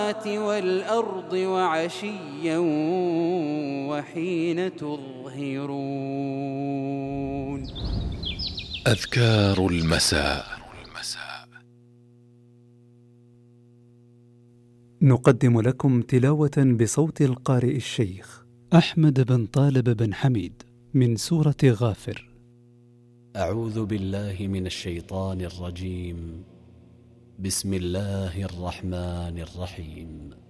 والأرض وعشيا وحين تظهرون. أذكار المساء. نقدم لكم تلاوة بصوت القارئ الشيخ أحمد بن طالب بن حميد من سورة غافر. أعوذ بالله من الشيطان الرجيم. بسم الله الرحمن الرحيم.